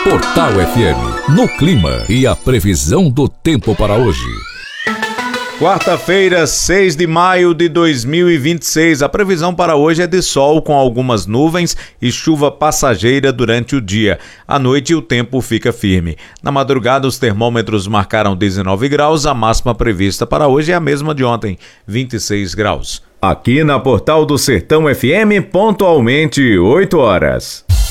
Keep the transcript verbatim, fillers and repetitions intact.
Portal F M, no clima e a previsão do tempo para hoje. Quarta-feira, seis de maio de dois mil e vinte e seis. A previsão para hoje é de sol com algumas nuvens e chuva passageira durante o dia. À noite o tempo fica firme. Na madrugada os termômetros marcaram dezenove graus. A máxima prevista para hoje é a mesma de ontem, vinte e seis graus. Aqui na Portal do Sertão F M, pontualmente oito horas.